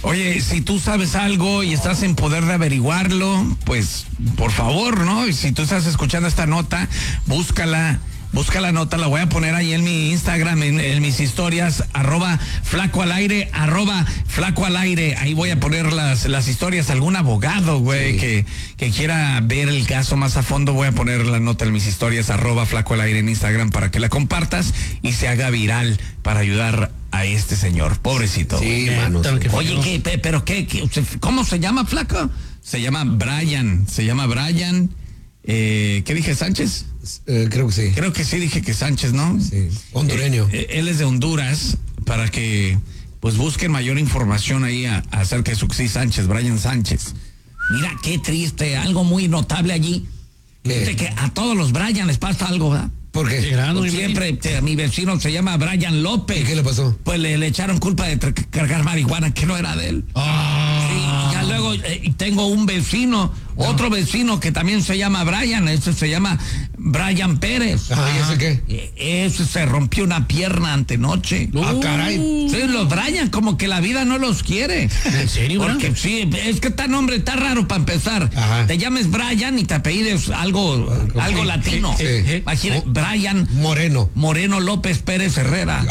Oye, si tú sabes algo y estás en poder de averiguarlo, pues por favor, ¿no? Y si tú estás escuchando esta nota, busca la nota, la voy a poner ahí en mi Instagram, en mis historias, @flacoalaire, @flacoalaire. Ahí voy a poner las historias. Algún abogado, güey, sí, que quiera ver el caso más a fondo, voy a poner la nota en mis historias, @flacoalaire en Instagram, para que la compartas y se haga viral para ayudar a este señor, pobrecito. Sí, mano. Oye, ¿cómo se llama, flaco? Se llama Brian. ¿Qué dije, Sánchez? Creo que sí. Creo que sí dije que Sánchez, ¿no? Sí, hondureño. Él es de Honduras, para que pues busquen mayor información ahí acerca de sí, Sánchez, Brian Sánchez. Mira, qué triste, algo muy notable allí. Fíjate que a todos los Brian les pasa algo, ¿verdad? ¿Por qué? Siempre, mi vecino se llama Brian López. ¿Y qué le pasó? Pues le echaron culpa de cargar marihuana que no era de él. Sí, ya luego tengo un vecino, otro vecino que también se llama Brian, ese se llama Brian Pérez. ¿Y ese qué? Ese se rompió una pierna antenoche. Caray. Sí, los Brian, como que la vida no los quiere. ¿En serio? Porque sí, es que nombre está raro para empezar. Ajá. Te llames Brian y te apellides algo latino. Sí. Imagínate, Brian Moreno López Pérez Herrera.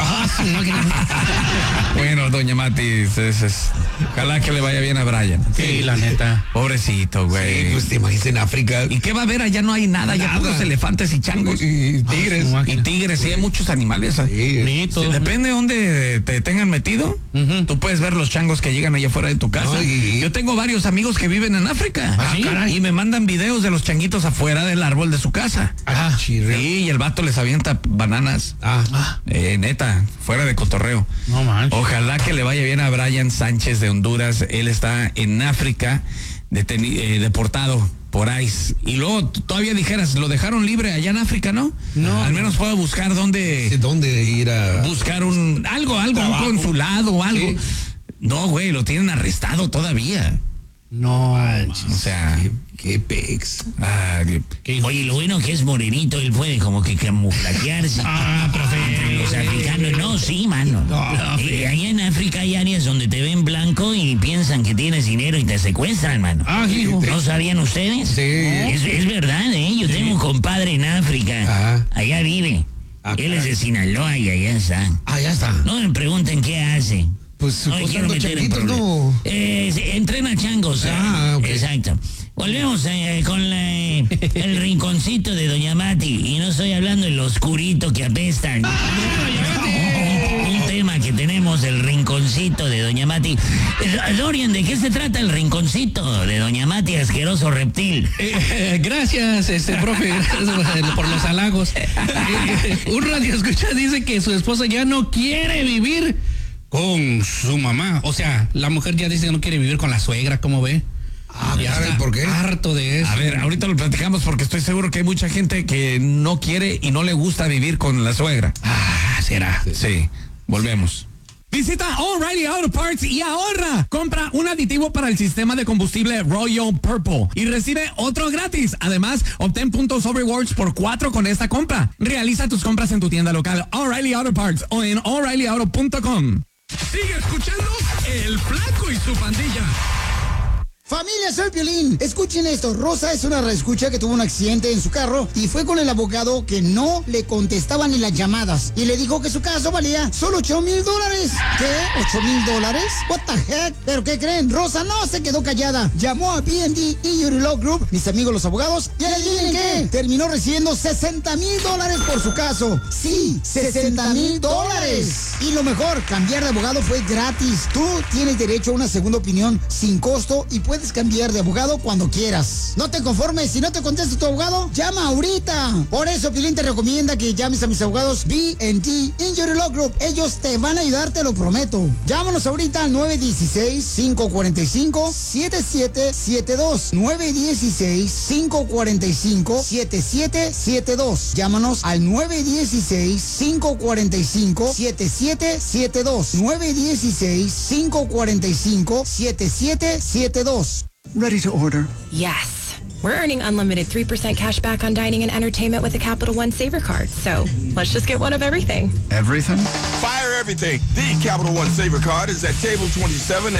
Bueno, doña Mati, ojalá que le vaya bien a Brian. Sí, la neta. Pobrecito, güey. Sí, pues te imaginas en África. ¿Y qué va a haber? Allá no hay nada, ya puros elefantes y changos. Y tigres. Y tigres, sí, hay muchos animales. Sí. Sí, depende de dónde te tengan metido. Tú puedes ver los changos que llegan allá afuera de tu casa. Yo tengo varios amigos que viven en África. Caray. Y me mandan videos de los changuitos afuera del árbol de su casa. Sí, y el vato les avienta bananas. Neta, fuera de cotorreo. No manches. Ojalá que le vaya bien a Brian Sánchez de Honduras. Él está en África, deportado por ICE. Y luego todavía dijeras, lo dejaron libre allá en África, ¿no? No. Al menos puedo buscar dónde ir a buscar un consulado o algo. Sí. No, güey, lo tienen arrestado todavía. No. O sea, qué pex. Oye, lo bueno que es morenito, él puede como que camuflajearse. Profe. Los africanos, no, sí, mano. Allá en África hay áreas donde te ven blanco y piensan que tienes dinero y te secuestran, mano. Hijo. ¿No sabían ustedes? Sí. Es verdad, ¿eh? Yo tengo un compadre en África. Ajá. Allá vive. Él es de Sinaloa y allá está. Ya está. No me pregunten qué hace. Pues No me quiero supuestamente meter en changuitos, problemas. ¿no? Entrena changos. Ok. Exacto. Volvemos con el rinconcito de Doña Mati. Y no estoy hablando del oscurito que apestan. Un tema que tenemos, el rinconcito de Doña Mati. Dorian, ¿de qué se trata el rinconcito de Doña Mati, asqueroso reptil? Gracias, profe, gracias por los halagos. Un radio escucha dice que su esposa ya no quiere vivir con su mamá. O sea, la mujer ya dice que no quiere vivir con la suegra, ¿cómo ve? Ya Caray, está ¿por qué? harto de eso. A ver, ahorita lo platicamos porque estoy seguro que hay mucha gente que no quiere y no le gusta vivir con la suegra. Será. Sí, volvemos. Visita O'Reilly Auto Parts y ahorra. Compra un aditivo para el sistema de combustible Royal Purple y recibe otro gratis. Además, obtén puntos o rewards por 4 con esta compra. Realiza tus compras en tu tienda local O'Reilly Auto Parts o en O'ReillyAuto.com. Sigue escuchando El Flaco y su pandilla. Familia, soy Piolín. Escuchen esto. Rosa es una reescucha que tuvo un accidente en su carro y fue con el abogado que no le contestaba ni las llamadas. Y le dijo que su caso valía solo $8,000. ¿Qué? ¿$8,000? What the heck? ¿Pero qué creen? Rosa no se quedó callada. Llamó a BND Injury Law Group, mis amigos los abogados, y adivinen qué. Terminó recibiendo $60,000 por su caso. Sí, $60,000. Y lo mejor, cambiar de abogado fue gratis. Tú tienes derecho a una segunda opinión sin costo y puedes cambiar de abogado cuando quieras. No te conformes, si no te contesta tu abogado, llama ahorita. Por eso Pilín te recomienda que llames a mis abogados B&T Injury Law Group. Ellos te van a ayudar, te lo prometo. Llámanos ahorita al 916-545-7772. 916-545-7772. Llámanos al 916-545-7772. 916-545-7772. Ready to order. Yes. We're earning unlimited 3% cash back on dining and entertainment with a Capital One Saver card. So let's just get one of everything. Everything? Fire everything. The Capital One Saver card is at table 27